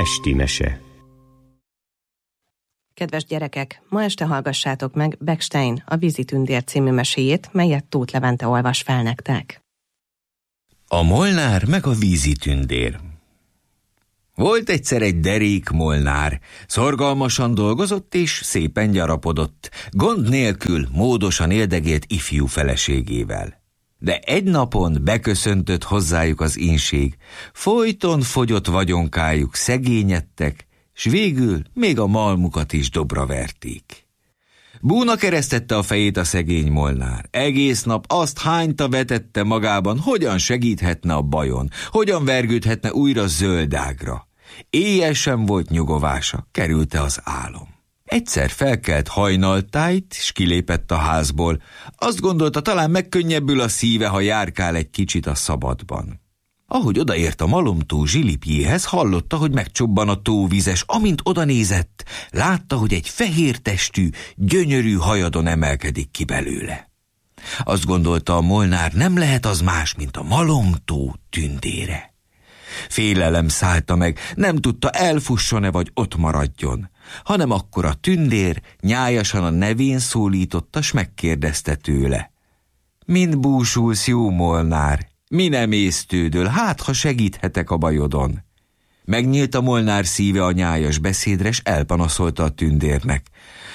Esti mese. Kedves gyerekek, ma este hallgassátok meg Bechstein, a Vízitündér című meséjét, melyet Tóth Levente olvas fel nektek. A molnár meg a vízitündér. Volt egyszer egy derék molnár, szorgalmasan dolgozott és szépen gyarapodott, gond nélkül módosan éldegélt ifjú feleségével. De egy napon beköszöntött hozzájuk az ínség, folyton fogyott vagyonkájuk, szegényedtek, s végül még a malmukat is dobra verték. Búna keresztette a fejét a szegény molnár. Egész nap azt hányta vetette magában, hogyan segíthetne a bajon, hogyan vergődhetne újra zöldágra. Éjjel sem volt nyugovása, kerülte az álom. Egyszer felkelt hajnaltájt, s kilépett a házból. Azt gondolta, talán megkönnyebbül a szíve, ha járkál egy kicsit a szabadban. Ahogy odaért a malomtó zsilipjéhez, hallotta, hogy megcsobban a tóvizes. Amint odanézett, látta, hogy egy fehér testű, gyönyörű hajadon emelkedik ki belőle. Azt gondolta a molnár, nem lehet az más, mint a malomtó tündére. Félelem szállta meg, nem tudta, elfusson-e vagy ott maradjon, hanem akkor a tündér nyájasan a nevén szólította, s megkérdezte tőle: Mind búsulsz, jó molnár? Mi nem észtődöl, hát ha segíthetek a bajodon? Megnyílt a molnár szíve a nyájas beszédre, s elpanaszolta a tündérnek: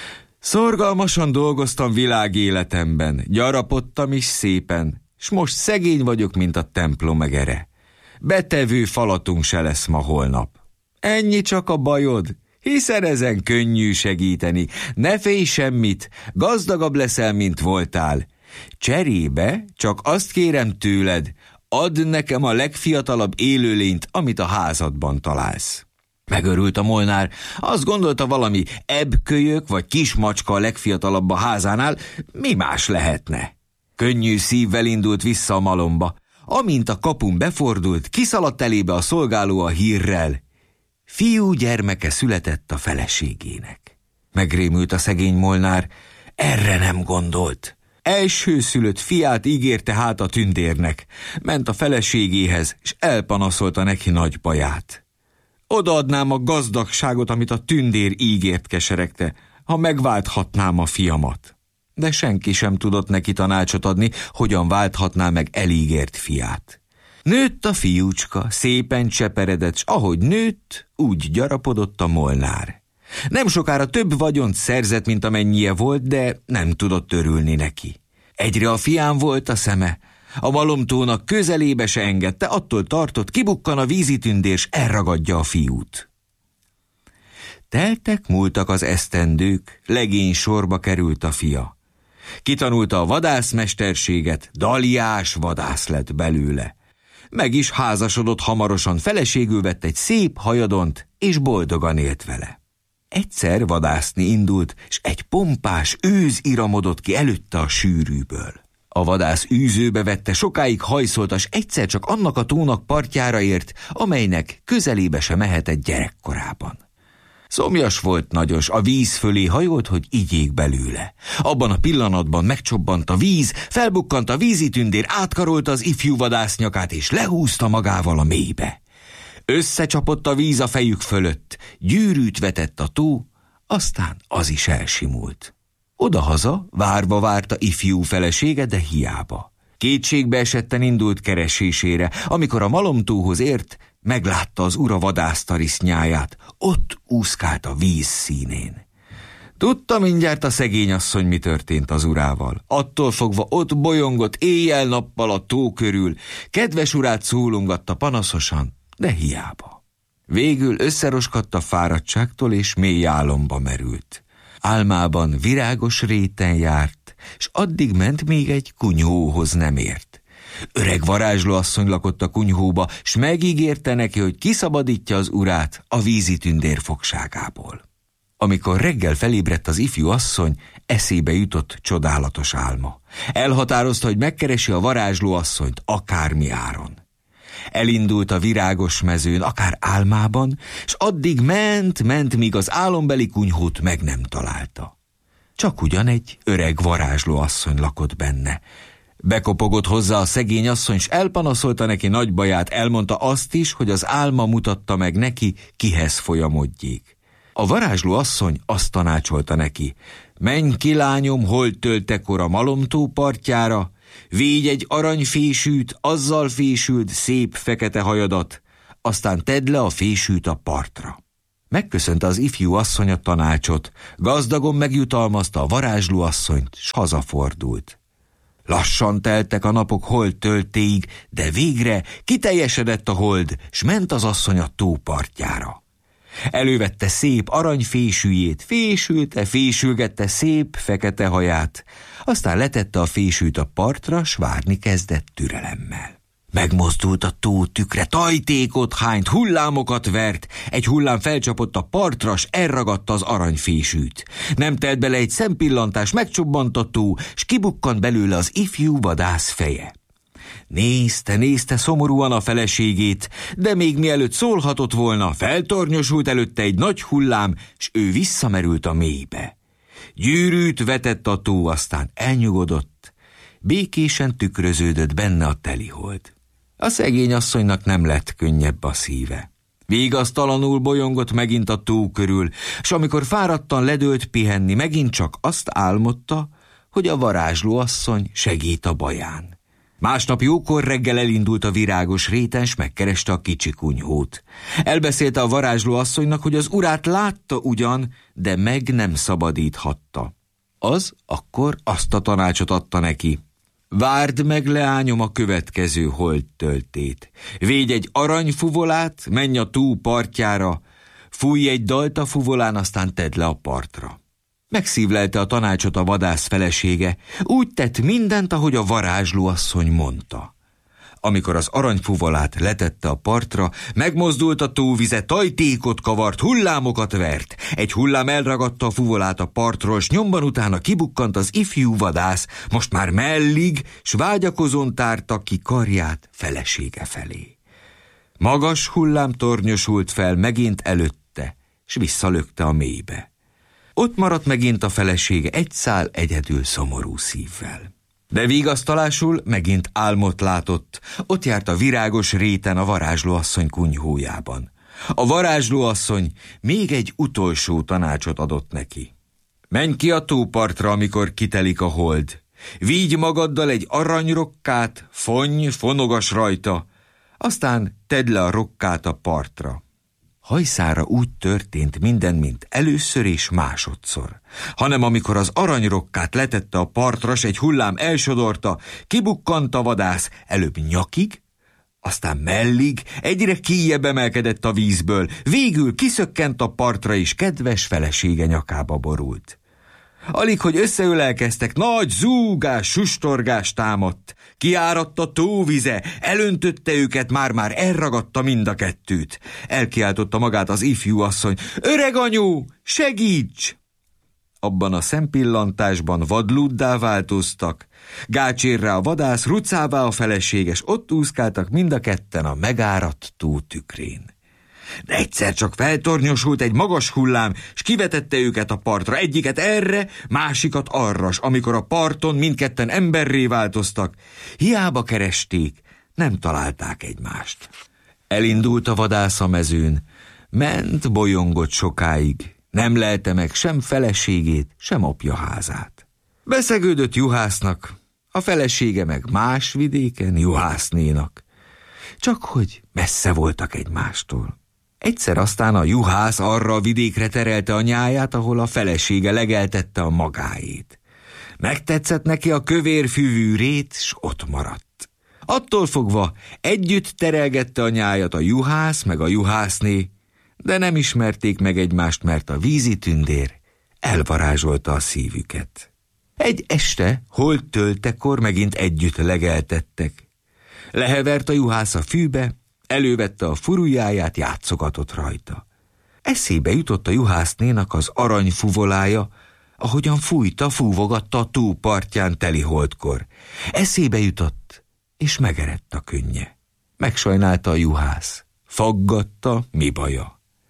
Szorgalmasan dolgoztam világéletemben, gyarapodtam is szépen, s most szegény vagyok, mint a templom egere. Betevő falatunk se lesz ma holnap. Ennyi csak a bajod, hiszen ezen könnyű segíteni. Ne félj semmit, gazdagabb leszel, mint voltál. Cserébe csak azt kérem tőled, add nekem a legfiatalabb élőlényt, amit a házadban találsz. Megörült a molnár, azt gondolta, valami ebbkölyök vagy kismacska a legfiatalabb a házánál, mi más lehetne. Könnyű szívvel indult vissza a malomba. Amint a kapun befordult, kiszaladt elébe a szolgáló a hírrel: Fiú gyermeke született a feleségének. Megrémült a szegény molnár, erre nem gondolt. Elsőszülött fiát ígérte hát a tündérnek, ment a feleségéhez, és elpanaszolta neki nagy baját. Odaadnám a gazdagságot, amit a tündér ígért, keseregte, ha megválthatnám a fiamat. De senki sem tudott neki tanácsot adni, hogyan válthatná meg elígért fiát. Nőtt a fiúcska, szépen cseperedett, s ahogy nőtt, úgy gyarapodott a molnár. Nem sokára több vagyont szerzett, mint amennyie volt, de nem tudott örülni neki. Egyre a fián volt a szeme, a malomtónak közelébe se engedte, attól tartott, kibukkan a vízitündér, s elragadja a fiút. Teltek, múltak az esztendők, legény sorba került a fia. Kitanulta a vadászmesterséget, daliás vadász lett belőle. Meg is házasodott hamarosan, feleségül vett egy szép hajadont, és boldogan élt vele. Egyszer vadászni indult, s egy pompás őz iramodott ki előtte a sűrűből. A vadász űzőbe vette, sokáig hajszolta, s egyszer csak annak a tónak partjára ért, amelynek közelébe se mehetett gyerekkorában. Szomjas volt nagyos, a víz fölé hajolt, hogy igyék belőle. Abban a pillanatban megcsobbant a víz, felbukkant a vízitündér, átkarolta az ifjú vadász nyakát, és lehúzta magával a mélybe. Összecsapott a víz a fejük fölött, gyűrűt vetett a tó, aztán az is elsimult. Odahaza várva várta ifjú felesége, de hiába. Kétségbe esetten indult keresésére, amikor a malomtóhoz ért, meglátta az ura vadásztarisznyáját, ott úszkált a víz színén. Tudta mindjárt a szegény asszony, mi történt az urával. Attól fogva ott bolyongott éjjel-nappal a tó körül, kedves urát szólongatta panaszosan, de hiába. Végül összeroskadt a fáradtságtól, és mély álomba merült. Álmában virágos réten járt, s addig ment, még egy kunyhóhoz nem ért. Öreg varázslóasszony lakott a kunyhóba, s megígérte neki, hogy kiszabadítja az urát a vízitündér fogságából. Amikor reggel felébredt az ifjú asszony, eszébe jutott csodálatos álma. Elhatározta, hogy megkeresi a varázslóasszonyt akármi áron. Elindult a virágos mezőn, akár álmában, s addig ment, míg az álombeli kunyhót meg nem találta. Csak ugyan egy öreg varázslóasszony lakott benne. Bekopogott hozzá a szegény asszony, s elpanaszolta neki nagy baját, elmondta azt is, hogy az álma mutatta meg neki, kihez folyamodjék. A varázsló asszony azt tanácsolta neki: menj ki, lányom, holdtöltekor a Malomtó partjára, védj egy aranyfésűt, azzal fésüld szép fekete hajadat, aztán tedd le a fésűt a partra. Megköszönte az ifjú asszony a tanácsot, gazdagon megjutalmazta a varázsló asszonyt, s hazafordult. Lassan teltek a napok holdtöltéig, de végre kiteljesedett a hold, s ment az asszony a tó partjára. Elővette szép aranyfésűjét, fésülgette szép fekete haját, aztán letette a fésűt a partra, s várni kezdett türelemmel. Megmozdult a tó tükre, tajtékot hányt, hullámokat vert, egy hullám felcsapott a partra, s elragadta az aranyfésűt. Nem telt bele egy szempillantás, megcsobbant a tó, s kibukkant belőle az ifjú vadász feje. Nézte szomorúan a feleségét, de még mielőtt szólhatott volna, feltornyosult előtte egy nagy hullám, s ő visszamerült a mélybe. Gyűrűt vetett a tó, aztán elnyugodott, békésen tükröződött benne a telihold. A szegény asszonynak nem lett könnyebb a szíve. Vigasztalanul bolyongott megint a tó körül, s amikor fáradtan ledőlt pihenni, megint csak azt álmodta, hogy a varázsló asszony segít a baján. Másnap jókor reggel elindult a virágos réten, s megkereste a kicsi kunyhót. Elbeszélte a varázsló asszonynak, hogy az urát látta ugyan, de meg nem szabadíthatta. Az akkor azt a tanácsot adta neki: várd meg, leányom, a következő holdtöltét. Védj egy aranyfuvolát, menj a tó partjára, fújj egy dalt a fuvolán, aztán tedd le a partra. Megszívlelte a tanácsot a vadász felesége, úgy tett mindent, ahogy a varázslóasszony mondta. Amikor az aranyfuvolát letette a partra, megmozdult a tóvize, tajtékot kavart, hullámokat vert. Egy hullám elragadta a fuvolát a partról, s nyomban utána kibukkant az ifjú vadász, most már mellig, s vágyakozón tárta ki karját felesége felé. Magas hullám tornyosult fel megint előtte, s visszalökte a mélybe. Ott maradt megint a felesége egy szál egyedül szomorú szívvel. De vigasztalásul megint álmot látott, ott járt a virágos réten a varázslóasszony kunyhójában. A varázslóasszony még egy utolsó tanácsot adott neki. Menj ki a tópartra, amikor kitelik a hold. Vigy magaddal egy aranyrokkát, fonogas rajta, aztán tedd le a rokkát a partra. Hajszára úgy történt minden, mint először és másodszor, hanem amikor az aranyrokkát letette a partra, s egy hullám elsodorta, kibukkant a vadász, előbb nyakig, aztán mellig, egyre kijjebb emelkedett a vízből, végül kiszökkent a partra, és kedves felesége nyakába borult. Alig, hogy összeölelkeztek, nagy zúgás, sustorgás támadt. Kiáradt a tóvize, elöntötte őket, már elragadta mind a kettőt. Elkiáltotta magát az ifjú asszony: öreg anyu, segíts! Abban a szempillantásban vadluddá változtak, gácsérrá a vadász, rucává a feleséges, ott úszkáltak mind a ketten a megáradt tó tükrén. De egyszer csak feltornyosult egy magas hullám, s kivetette őket a partra, egyiket erre, másikat arra, s amikor a parton mindketten emberré változtak, hiába keresték, nem találták egymást. Elindult a vadász a mezőn, ment, bolyongott sokáig, nem lelte meg sem feleségét, sem apja házát. Beszegődött juhásznak, a felesége meg más vidéken juhásznénak, csak hogy messze voltak egymástól. Egyszer aztán a juhász arra a vidékre terelte a nyáját, ahol a felesége legeltette a magáét. Megtetszett neki a kövérfűvű rét, s ott maradt. Attól fogva együtt terelgette a nyájat a juhász meg a juhászné, de nem ismerték meg egymást, mert a vízitündér elvarázsolta a szívüket. Egy este, holdtöltekor megint együtt legeltettek. Lehevert a juhász a fűbe, elővette a furujjáját, játszogatott rajta. Eszébe jutott a juhásznénak az aranyfuvolája, ahogyan fújta-fúvogatta a tó partján teli holdkor. Eszébe jutott, és megerett a könnye. Megsajnálta a juhász. Faggatta, mi baja.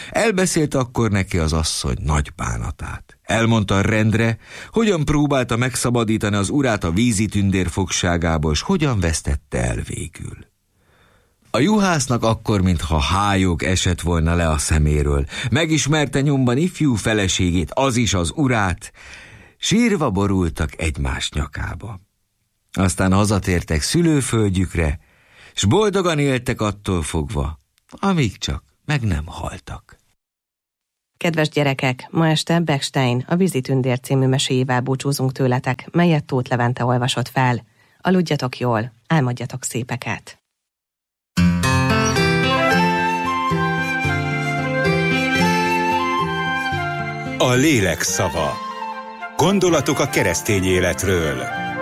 Elbeszélt akkor neki az asszony nagy bánatát. Elmondta a rendre, hogyan próbálta megszabadítani az urát a vízitündér fogságából, s hogyan vesztette el végül. A juhásznak akkor, mintha hályog esett volna le a szeméről, megismerte nyomban ifjú feleségét, az is az urát, sírva borultak egymás nyakába. Aztán hazatértek szülőföldjükre, s boldogan éltek attól fogva, amíg csak meg nem haltak. Kedves gyerekek, ma este Bechstein, a Vízitündér című meséjével búcsúzunk tőletek, melyet Tóth Levente olvasott fel. Aludjatok jól, álmodjatok szépeket! A lélek szava. Gondolatok a keresztény életről.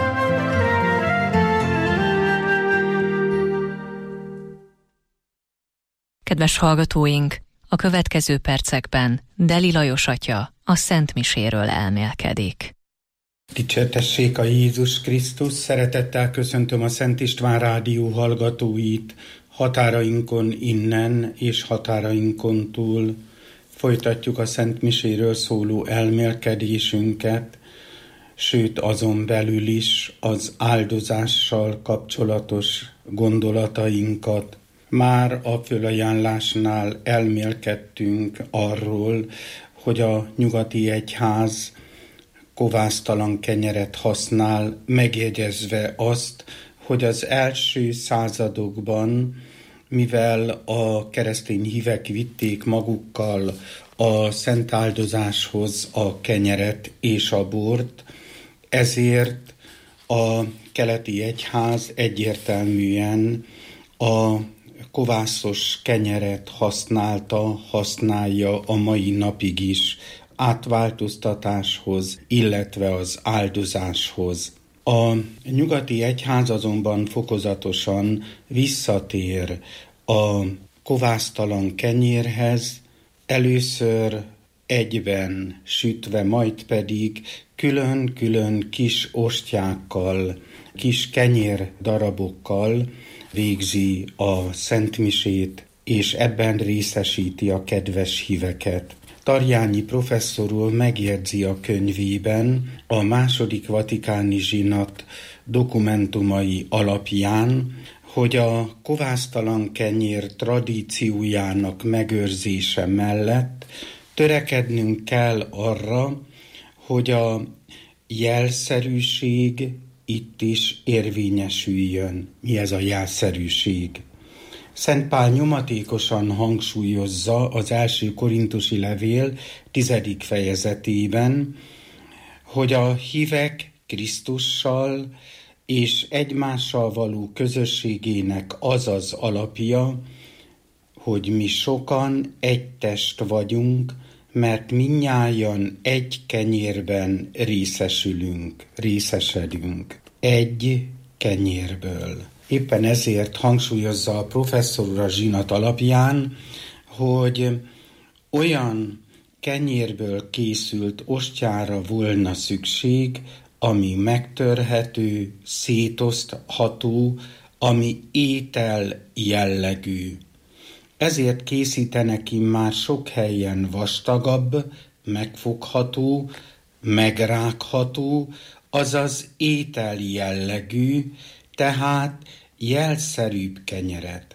Kedves hallgatóink, a következő percekben Deli Lajos atya a Szent Miséről elmélkedik. Dicsértessék a Jézus Krisztus, szeretettel köszöntöm a Szent István Rádió hallgatóit, határainkon innen és határainkon túl. Folytatjuk a Szent Miséről szóló elmélkedésünket, sőt azon belül is az áldozással kapcsolatos gondolatainkat. Már a fölajánlásnál elmélkedtünk arról, hogy a nyugati egyház kovásztalan kenyeret használ, megjegyezve azt, hogy az első századokban, mivel a keresztény hívek vitték magukkal a szent áldozáshoz a kenyeret és a bort, ezért a keleti egyház egyértelműen a kovászos kenyeret használja a mai napig is átváltoztatáshoz, illetve az áldozáshoz. A nyugati egyház azonban fokozatosan visszatér a kovásztalan kenyérhez, először egyben sütve, majd pedig külön-külön kis ostyákkal, kis kenyér darabokkal végzi a szentmisét, és ebben részesíti a kedves híveket. Tarjányi professzor úr megjegyzi a könyvében a második vatikáni zsinat dokumentumai alapján, hogy a kovásztalan kenyér tradíciójának megőrzése mellett törekednünk kell arra, hogy a jelszerűség itt is érvényesüljön. Mi ez a jelszerűség? Szent Pál nyomatékosan hangsúlyozza az első korintusi levél 10. fejezetében, hogy a hívek Krisztussal és egymással való közösségének az az alapja, hogy mi sokan egy test vagyunk, mert mindnyájan egy kenyérben részesedünk. Egy kenyérből. Éppen ezért hangsúlyozza a professzor úr a zsinat alapján, hogy olyan kenyérből készült ostyára volna szükség, ami megtörhető, szétosztható, ami étel jellegű. Ezért készítenek immár sok helyen vastagabb, megfogható, megrágható, azaz étel jellegű, tehát jelszerűbb kenyeret.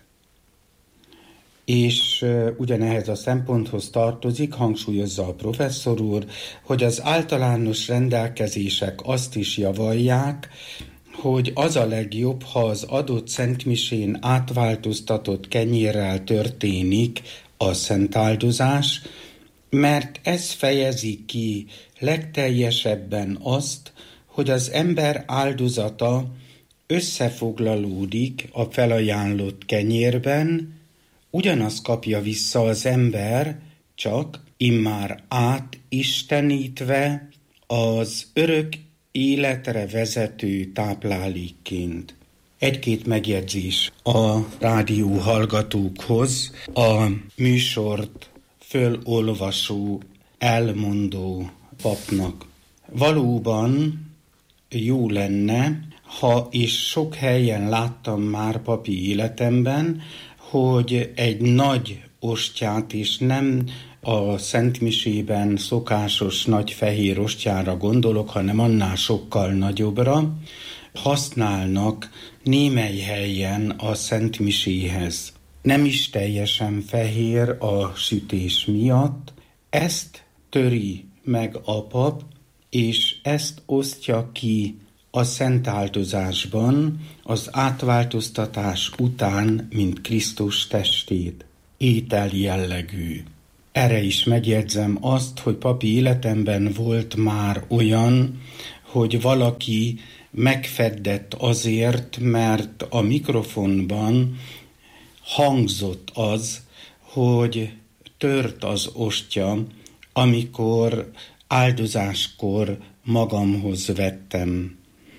És ugyanehhez a szemponthoz tartozik, hangsúlyozza a professzor úr, hogy az általános rendelkezések azt is javalják, hogy az a legjobb, ha az adott szentmisén átváltoztatott kenyérrel történik a szentáldozás, mert ez fejezi ki legteljesebben azt, hogy az ember áldozata összefoglalódik a felajánlott kenyérben, ugyanazt kapja vissza az ember, csak immár átistenítve az örök életre vezető táplálékként. Egy-két megjegyzés a rádió hallgatókhoz, a műsort fölolvasó, elmondó papnak. Valóban jó lenne, ha és sok helyen láttam már papi életemben, hogy egy nagy ostyát, és nem a szentmisében szokásos nagy fehér ostyára gondolok, hanem annál sokkal nagyobbra, használnak némely helyen a szentmiséhez. Nem is teljesen fehér a sütés miatt, ezt töri meg a pap, és ezt osztja ki a szentáldozásban az átváltoztatás után, mint Krisztus testét. Étel jellegű. Erre is megjegyzem azt, hogy papi életemben volt már olyan, hogy valaki megfeddett azért, mert a mikrofonban hangzott az, hogy tört az ostya, amikor áldozáskor magamhoz vettem.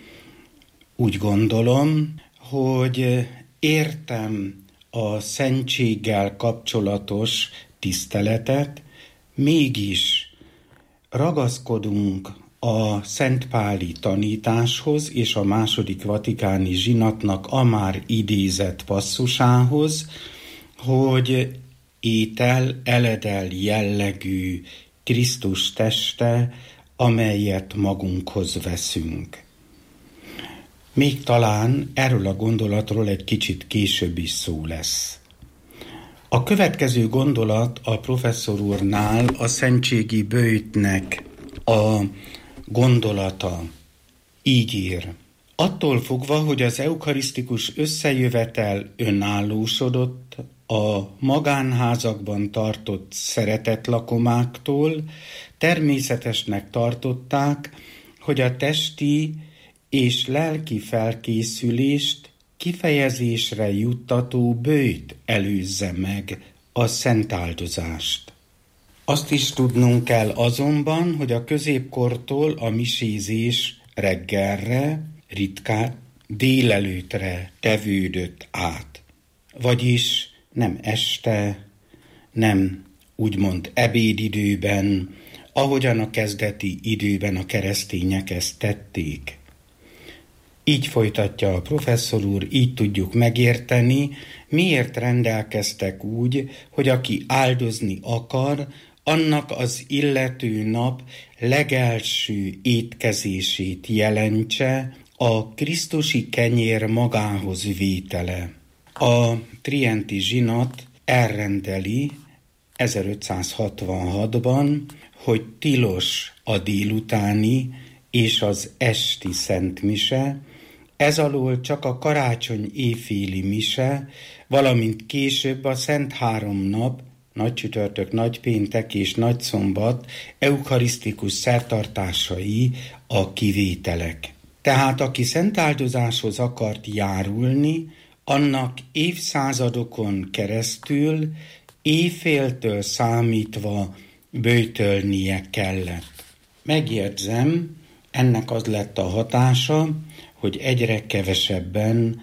Úgy gondolom, hogy értem a szentséggel kapcsolatos tiszteletet, mégis ragaszkodunk a szentpáli tanításhoz és a második vatikáni zsinatnak a már idézett passzusához, hogy étel eledel jellegű Krisztus teste, amelyet magunkhoz veszünk. Még talán erről a gondolatról egy kicsit később is szó lesz. A következő gondolat a professzor úrnál a szentségi böjtnek a gondolata. Így ír. Attól fogva, hogy az eukarisztikus összejövetel önállósodott a magánházakban tartott szeretetlakomáktól, természetesnek tartották, hogy a testi és lelki felkészülést kifejezésre juttató böjt előzze meg a szentáldozást. Azt is tudnunk kell azonban, hogy a középkortól a misézés reggelre, ritkán délelőtre tevődött át. Vagyis nem este, nem úgymond ebédidőben, ahogyan a kezdeti időben a keresztények ezt tették. Így folytatja a professzor úr, így tudjuk megérteni, miért rendelkeztek úgy, hogy aki áldozni akar, annak az illető nap legelső étkezését jelentse a krisztusi kenyér magához vétele. A trienti zsinat elrendeli 1566-ban, hogy tilos a délutáni és az esti szentmise, ez alól csak a karácsony éjféli mise, valamint később a Szent Háromnap, nagycsütörtök, nagypéntek és nagyszombat eukarisztikus szertartásai a kivételek. Tehát aki szentáldozáshoz akart járulni, annak évszázadokon keresztül, éjféltől számítva böjtölnie kellett. Megjegyzem, ennek az lett a hatása, hogy egyre kevesebben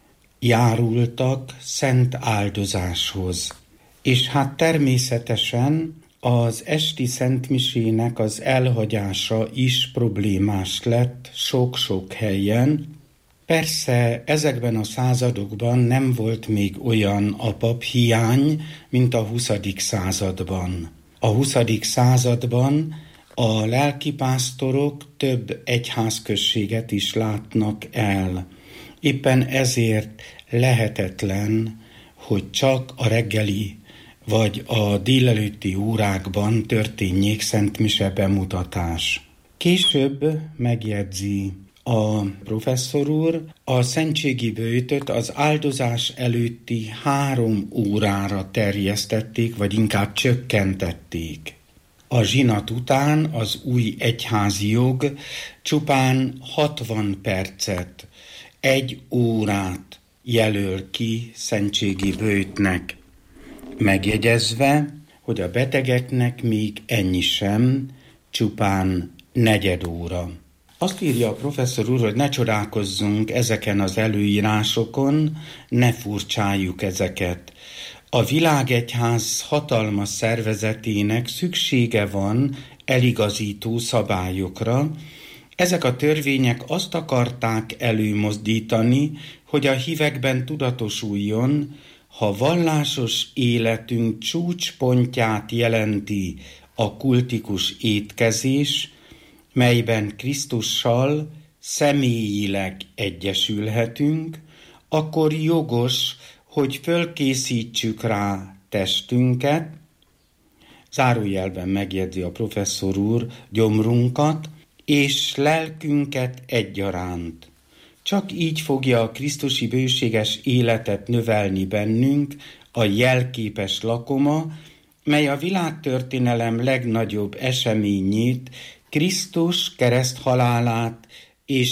járultak szent áldozáshoz. És hát természetesen az esti szentmisének az elhagyása is problémás lett sok-sok helyen. Persze ezekben a századokban nem volt még olyan a paphiány, mint a 20. században. A 20. században a lelkipásztorok több egyházközséget is látnak el. Éppen ezért lehetetlen, hogy csak a reggeli vagy a délelőtti órákban történjék szentmise bemutatás. Később megjegyzi a professzor úr, a szentségi böjtöt az áldozás előtti 3 órára terjesztették, vagy inkább csökkentették. A zsinat után az új egyházi jog csupán 60 percet, 1 órát jelöl ki szentségi böjtnek, megjegyezve, hogy a betegeknek még ennyi sem, csupán 4 óra. Azt írja a professzor úr, hogy ne csodálkozzunk ezeken az előírásokon, ne furcsáljuk ezeket. A világegyház hatalmas szervezetének szüksége van eligazító szabályokra. Ezek a törvények azt akarták előmozdítani, hogy a hívekben tudatosuljon, ha vallásos életünk csúcspontját jelenti a kultikus étkezés, melyben Krisztussal személyileg egyesülhetünk, akkor jogos, hogy fölkészítsük rá testünket, zárójelben megjegyzi a professzor úr, gyomrunkat és lelkünket egyaránt. Csak így fogja a krisztusi bőséges életet növelni bennünk a jelképes lakoma, mely a világtörténelem legnagyobb eseményét, Krisztus kereszthalálát